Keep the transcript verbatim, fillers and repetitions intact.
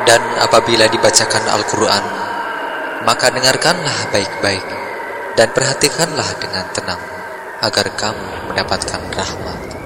Dan apabila dibacakan Al-Quran, maka dengarkanlah baik-baik dan perhatikanlah dengan tenang, agar kamu mendapatkan rahmat.